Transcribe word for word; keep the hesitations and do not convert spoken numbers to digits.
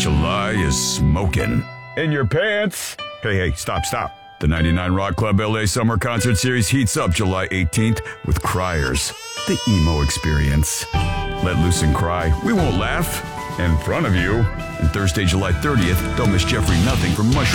July is smoking. In your pants. Hey, hey, stop, stop. The ninety-nine Rock Club L A Summer Concert Series heats up July eighteenth with Criers, the emo experience. Let loose and cry. We won't laugh in front of you. And Thursday, July thirtieth, don't miss Jeffrey Nothing from Mushroom.